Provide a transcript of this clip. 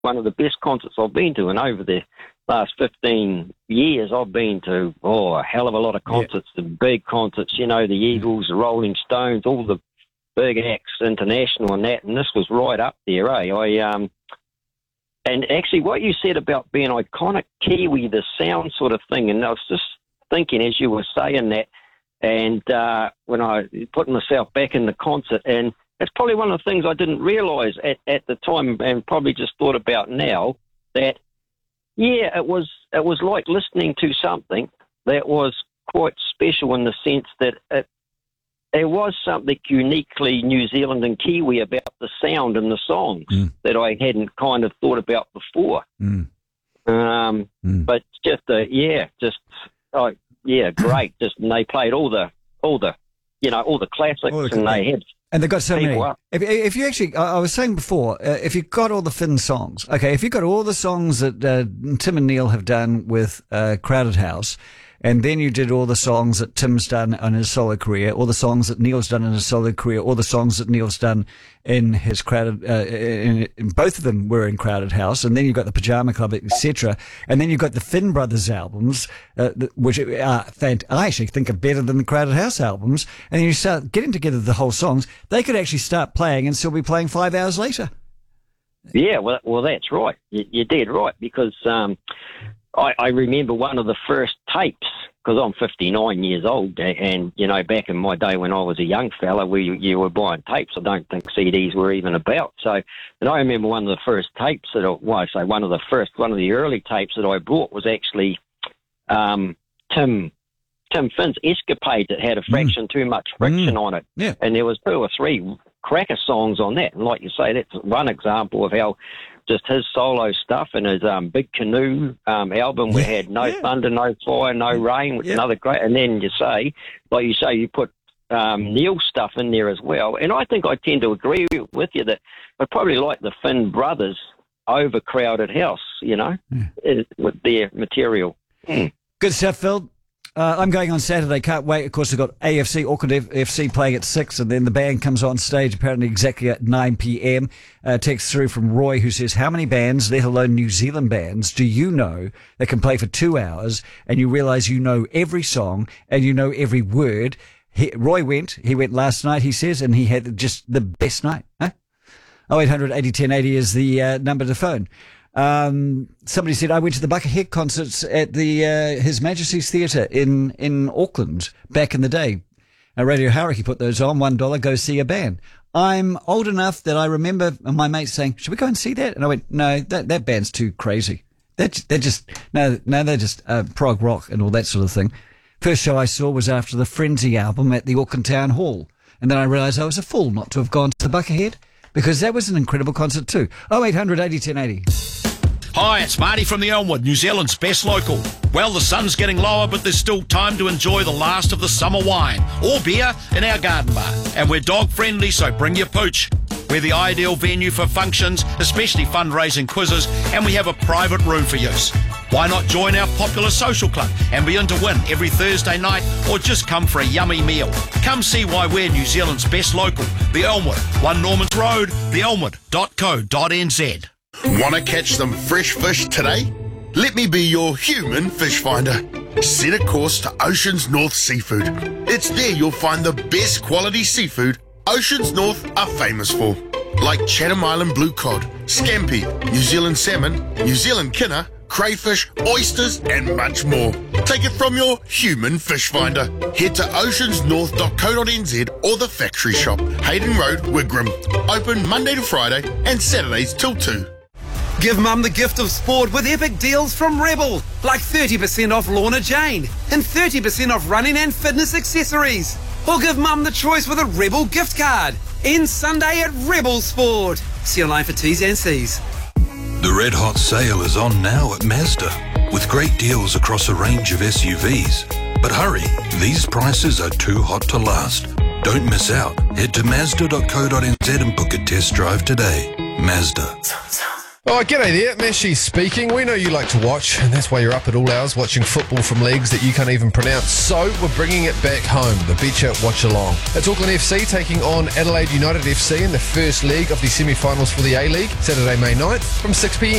one of the best concerts I've been to. And over the last 15 years, I've been to, a hell of a lot of concerts, the big concerts, the Eagles, the Rolling Stones, all the big acts, international and that. And this was right up there, eh? And actually what you said about being iconic Kiwi, the sound sort of thing, and I was just thinking as you were saying that, and when I put myself back in the concert, and it's probably one of the things I didn't realise at the time, and probably just thought about now, that, it was like listening to something that was quite special in the sense that there was something uniquely New Zealand and Kiwi about the sound and the songs that I hadn't kind of thought about before. But just, great. Just, and they played all the classics, and they had. And they've got so many. If you actually, I was saying before, if you've got all the Finn songs, if you've got all the songs that Tim and Neil have done with Crowded House, and then you did all the songs that Tim's done in his solo career, all the songs that Neil's done in his solo career, all the songs that Neil's done in his Crowded, in both of them were in Crowded House, and then you've got the Pajama Club, etc. And then you've got the Finn Brothers albums, which are I actually think are better than the Crowded House albums. And you start getting together the whole songs, they could actually start playing and still be playing 5 hours later. Yeah, well, that's right. You did right, because I remember one of the first tapes, because I'm 59 years old, and, back in my day when I was a young fella, you were buying tapes. I don't think CDs were even about. So, and I remember one of the first tapes one of the early tapes that I bought was actually Tim Finn's Escapade that had a fraction too much friction on it. Yeah. And there was 2 or 3 cracker songs on that. And like you say, that's one example of how just his solo stuff and his Big Canoe album, we had No Thunder, No Fire, No Rain, which is another great. And then you put Neil's stuff in there as well. And I think I tend to agree with you that I probably like the Finn Brothers over Crowded House, with their material. Good stuff, Phil. I'm going on Saturday. Can't wait. Of course, we've got AFC, Auckland FC playing at 6, and then the band comes on stage apparently exactly at 9 p.m. Text through from Roy, who says, how many bands, let alone New Zealand bands, do you know that can play for 2 hours and you realise you know every song and you know every word? Roy went last night, he says, and he had just the best night. 0800 80 1080 is the number to phone. Somebody said, I went to the Buckethead concerts at the His Majesty's Theatre in Auckland back in the day. Radio Hauraki put those on, $1, go see a band. I'm old enough that I remember my mates saying, should we go and see that? And I went, no, that band's too crazy. They're just prog rock and all that sort of thing. First show I saw was after the Frenzy album at the Auckland Town Hall. And then I realised I was a fool not to have gone to the Buckethead, because that was an incredible concert too. 0800 80 1080. Hi, it's Marty from the Elmwood, New Zealand's best local. Well, the sun's getting lower, but there's still time to enjoy the last of the summer wine or beer in our garden bar. And we're dog friendly, so bring your pooch. We're the ideal venue for functions, especially fundraising quizzes, and we have a private room for use. Why not join our popular social club and be in to win every Thursday night, or just come for a yummy meal? Come see why we're New Zealand's best local. The Elmwood, 1 Normans Road, theelmwood.co.nz. Want to catch some fresh fish today? Let me be your human fish finder. Set a course to Oceans North Seafood. It's there you'll find the best quality seafood Oceans North are famous for, like Chatham Island blue cod, scampi, New Zealand salmon, New Zealand kinner, crayfish, oysters, and much more. Take it from your human fish finder. Head to oceansnorth.co.nz or the factory shop, Hayden Road, Wigram. Open Monday to Friday and Saturdays till 2. Give Mum the gift of sport with epic deals from Rebel, like 30% off Lorna Jane and 30% off running and fitness accessories. Or give Mum the choice with a Rebel gift card. End Sunday at Rebel Sport. See online for T's and C's. The Red Hot sale is on now at Mazda, with great deals across a range of SUVs. But hurry, these prices are too hot to last. Don't miss out. Head to Mazda.co.nz and book a test drive today. Mazda. Oh, g'day there, Mashi speaking. We know you like to watch, and that's why you're up at all hours watching football from leagues that you can't even pronounce. So, we're bringing it back home, the Beecher Watch Along. It's Auckland FC taking on Adelaide United FC in the first leg of the semi-finals for the A-League, Saturday, May 9th, from 6pm.